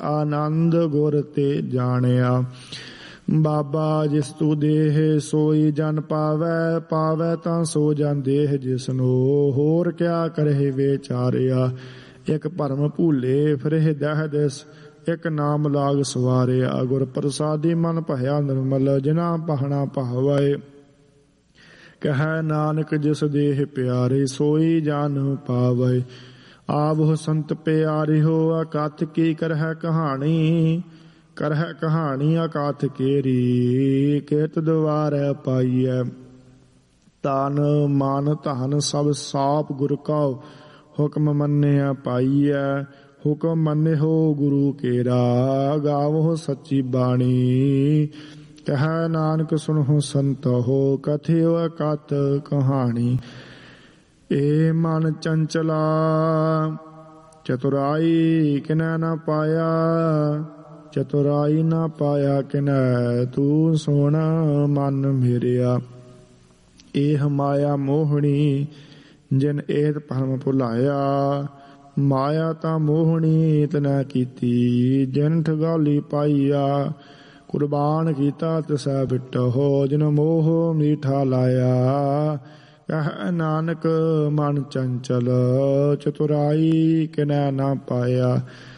ਆਨੰਦ ਗੁਰ ਤੇ ਜਾਣਿਆ। ਬਾਬਾ ਜਿਸ ਤੂ ਦੇਹ ਸੋਈ ਜਨ ਪਾਵੈ, ਪਾਵੈ ਤਾਂ ਸੋ ਜਨ ਦੇਹ ਜਿਸਨੋ, ਹੋਰ ਕਿਆ ਕਰਹਿ ਵਿਚਾਰਿਆ। ਇੱਕ ਭਰਮ ਭੂਲੇ ਫਿਰਹਿ ਦਹਿ ਦਿਸ, ਇੱਕ ਨਾਮ ਲਾਗ ਸਵਾਰਿਆ। ਗੁਰ ਪ੍ਰਸਾਦੀ ਮਨ ਭਇਆ ਨਿਰਮਲ, ਜਿਨਾ ਪਹਣਾ ਭਾਵੈ। ਕਹਿ ਨਾਨਕ ਜਿਸ ਦੇਹ ਪਿਆਰੇ, ਸੋਈ ਜਨ ਪਾਵੈ। ਆਵਹੁ ਸੰਤ ਪਿਆਰਿਓ, ਅਕਥ ਕੀ ਕਰਹਿ ਕਹਾਣੀ। ਕਰਹਿ ਕਹਾਣੀ ਅਕਥ ਕੇਰੀ, ਕਿਤ ਦੁਆਰੈ ਪਾਈਐ। ਤਨ ਮਨ ਧਨ ਸਭ ਸਾਪ ਗੁਰ ਕਉ, ਹੁਕਮ ਮੰਨਿਆ ਪਾਈਐ। ਹੁਕਮ ਮੰਨਿਓ ਗੁਰੂ ਕੇਰਾ, ਗਾਵਹੁ ਸੱਚੀ ਬਾਣੀ। ਕਹਿ ਨਾਨਕ ਸੁਣਹੁ ਸੰਤੋ, ਕਥਿਓ ਅਕਥ ਕਹਾਣੀ। ਏ ਮਨ ਚੰਚਲਾ ਚਤੁਰਾਈ ਕਿਨੈ ਨ ਪਾਇਆ, ਚਤੁਰਾਈ ਨ ਪਾਇਆ ਕਿਨੈ, ਤੂੰ ਸੁਣ ਮਨ ਮੇਰਿਆ। ਇਹ ਮਾਇਆ ਮੋਹਣੀ ਜਿਨ ਏਤ ਭਰਮ ਭੁਲਾਇਆ, ਮਾਇਆ ਤਾਂ ਮੋਹਣੀ ਤਨੈ ਕੀਤੀ, ਜਿਨ ਠਗਾਲੀ ਪਾਈਆ। ਕੁਰਬਾਨ ਕੀਤਾ ਤਿਸੈ ਬਿਟਹੁ, ਜਿਨ ਮੋਹ ਮੀਠਾ ਲਾਇਆ। ਕਹਿ ਨਾਨਕ ਮਨ ਚੰਚਲ, ਚਤੁਰਾਈ ਕਿਨੈ ਨ ਪਾਇਆ।